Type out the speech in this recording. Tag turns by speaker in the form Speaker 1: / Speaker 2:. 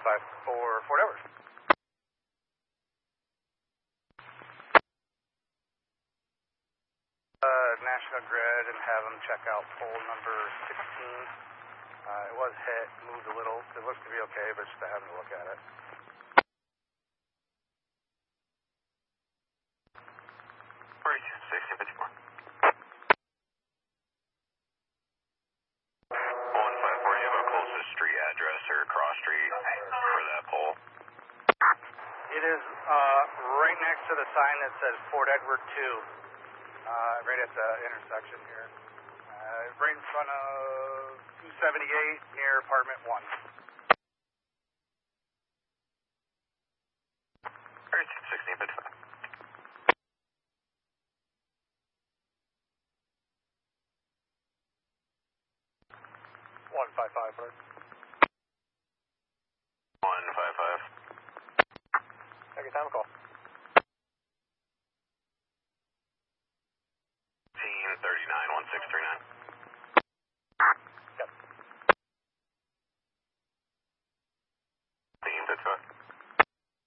Speaker 1: 154 Fort Edward. National Grid and have them check out pole number 16. It was hit, moved a little. It looks to be okay, but just to have them look at it.
Speaker 2: Where are you? 1654. 154, you have a closest street address or cross street for that pole?
Speaker 1: It is right next to the sign that says Fort Edward 2. Right at the intersection here. Right in front of 278 near apartment 1.
Speaker 2: Alright, 1655.
Speaker 1: Right?
Speaker 2: 155.
Speaker 1: Second time call.
Speaker 2: 391639.